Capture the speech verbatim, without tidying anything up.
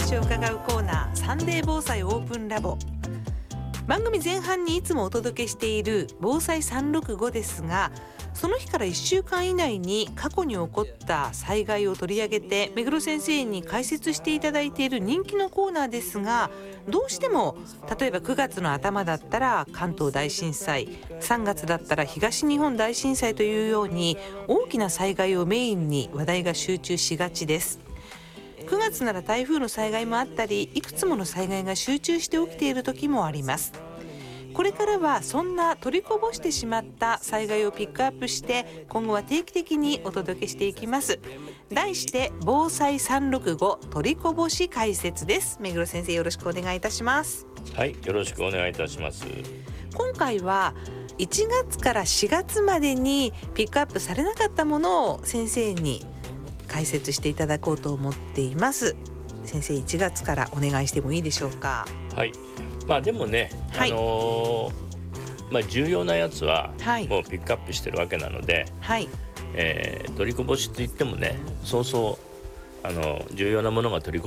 話を伺うコーナー、サンデー防災オープンラボ。番組前半にいつもお届けしている防災さんろくごですが、その日からいっしゅうかん以内に過去に起こった災害を取り上げて目黒先生に解説していただいている人気のコーナーですが、どうしても例えばくがつの頭だったら関東大震災、さんがつだったら東日本大震災というように大きな災害をメインに話題が集中しがちです。くがつなら台風の災害もあったり、いくつもの災害が集中して起きている時もあります。これからはそんな取りこぼしてしまった災害をピックアップして今後は定期的にお届けしていきます。題して防災さんろくご取りこぼし解説です。目黒先生、よろしくお願いいたします。 はい、よろしくお願いいたします。 今回はいちがつからしがつまでにピックアップされなかったものを先生に解説していただこうと思っています。先生、いちがつからお願いしてもいいでしょうか。 はい、まあでもね、 はい、 あのーまあ、重要なやつははいもうピックアップしてるわけなので、 はいえー取りこぼしといってもね、そうそうあの重要なものが取りこ